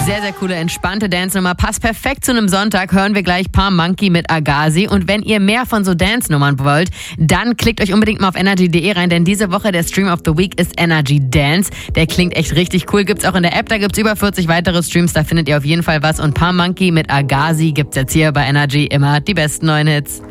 Sehr, sehr coole, entspannte Dance-Nummer. Passt perfekt zu einem Sonntag. Hören wir gleich Palm Monkey mit Agassi. Und wenn ihr mehr von so Dance-Nummern wollt, dann klickt euch unbedingt mal auf energy.de rein, denn diese Woche der Stream of the Week ist Energy Dance. Der klingt echt richtig cool. Gibt's auch in der App, da gibt's über 40 weitere Streams, da findet ihr auf jeden Fall was. Und Palm Monkey mit Agassi gibt's jetzt hier bei Energy immer die besten neuen Hits.